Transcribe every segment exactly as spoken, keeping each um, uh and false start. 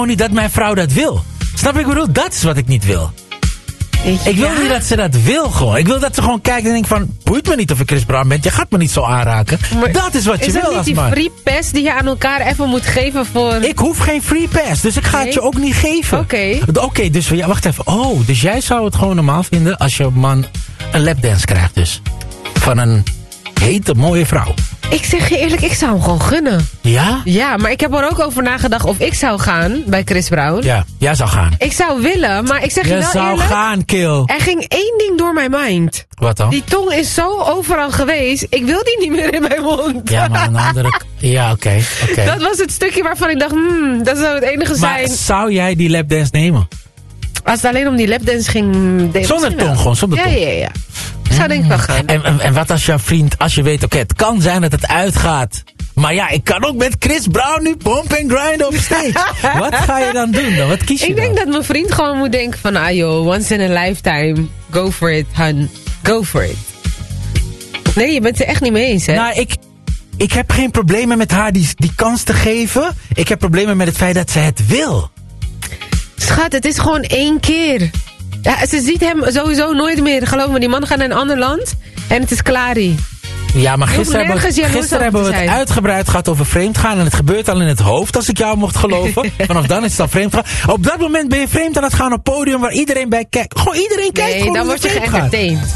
niet dat mijn vrouw dat wil. Snap je wat ik bedoel? Dat is wat ik niet wil. Ja. Ik wil niet dat ze dat wil gewoon. Ik wil dat ze gewoon kijkt en denkt van... boeit me niet of ik Chris Brown ben. Je gaat me niet zo aanraken. Maar dat is wat je is wil als man. Is dat niet die free pass die je aan elkaar even moet geven voor... Ik hoef geen free pass. Dus ik ga nee? het je ook niet geven. Oké. Okay. Oké, okay, dus ja, wacht even. Oh, dus jij zou het gewoon normaal vinden als je man een lapdance krijgt dus. Van een hete mooie vrouw. Ik zeg je eerlijk, ik zou hem gewoon gunnen. Ja? Ja, maar ik heb er ook over nagedacht of ik zou gaan bij Chris Brown. Ja, jij zou gaan. Ik zou willen, maar ik zeg je, je wel eerlijk... Je zou gaan, kill. Er ging één ding door mijn mind. Wat dan? Die tong is zo overal geweest, ik wil die niet meer in mijn mond. Ja, maar aan de andere... Ja, oké. Okay, okay. Dat was het stukje waarvan ik dacht, hmm, dat zou het enige zijn. Maar zou jij die lapdance nemen? Als het alleen om die lapdance ging... Zonder tong gewoon, zonder ja, tong. Ja, ja, ja. Ik zou denk ik wel gaan. En, en, en wat als jouw vriend, als je weet, oké, okay, het kan zijn dat het uitgaat. Maar ja, ik kan ook met Chris Brown nu pomp en grind op stage. Wat ga je dan doen dan? Wat kies je Ik dan? denk dat mijn vriend gewoon moet denken van... ah joh, once in a lifetime. Go for it, hun. Go for it. Nee, je bent het er echt niet mee eens, hè? Nou, ik, ik heb geen problemen met haar die, die kans te geven. Ik heb problemen met het feit dat ze het wil. Schat, het is gewoon één keer. Ja, ze ziet hem sowieso nooit meer. Geloof me, die man gaat naar een ander land. En het is klarie. Ja, maar gisteren hebben, gisteren hebben we het uitgebreid gehad over vreemdgaan. En het gebeurt al in het hoofd, als ik jou mocht geloven. Vanaf dan is het al vreemdgaan. Op dat moment ben je vreemd aan het gaan op het podium waar iedereen bij kijkt. Gewoon iedereen kijkt. Nee, dan word je geëntertained.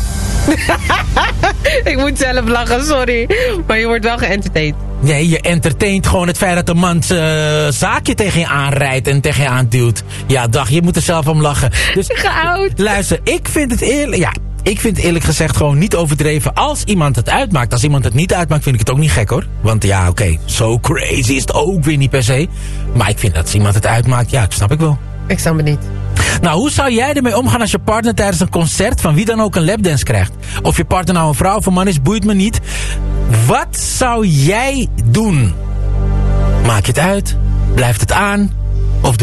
Ik moet zelf lachen, sorry. Maar je wordt wel geëntertained. Nee, je entertaint gewoon het feit dat de man zijn uh, zaakje tegen je aanrijdt en tegen je aanduwt. Ja, dag, je moet er zelf om lachen. Dus, Geoud. Luister, ik vind het eerlijk... Ja, ik vind het eerlijk gezegd gewoon niet overdreven als iemand het uitmaakt. Als iemand het niet uitmaakt, vind ik het ook niet gek, hoor. Want ja, oké, okay, zo crazy is het ook weer niet per se. Maar ik vind dat als iemand het uitmaakt, ja, dat snap ik wel. Ik snap het niet. Nou, hoe zou jij ermee omgaan als je partner tijdens een concert van wie dan ook een lapdance krijgt? Of je partner nou een vrouw of een man is, boeit me niet. Wat zou jij doen? Maak je het uit? Blijft het aan?